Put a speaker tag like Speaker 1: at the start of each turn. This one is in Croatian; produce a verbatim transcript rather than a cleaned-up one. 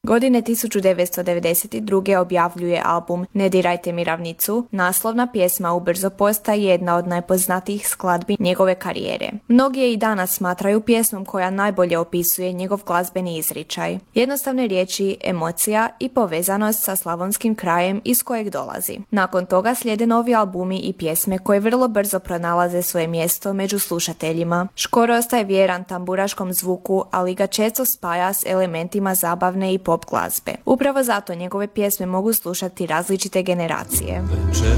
Speaker 1: Godine tisuću devetsto devedeset druge. objavljuje album Ne dirajte mi ravnicu. Naslovna pjesma ubrzo postaje jedna od najpoznatijih skladbi njegove karijere. Mnogi je i danas smatraju pjesmom koja najbolje opisuje njegov glazbeni izričaj. Jednostavne riječi, emocija i povezanost sa slavonskim krajem iz kojeg dolazi. Nakon toga slijede novi albumi i pjesme koje vrlo brzo pronalaze svoje mjesto među slušateljima. Škoro ostaje vjeran tamburaškom zvuku, ali ga često spaja s elementima zabavne i pop glazbe. Upravo zato njegove pjesme mogu slušati različite generacije.
Speaker 2: Večer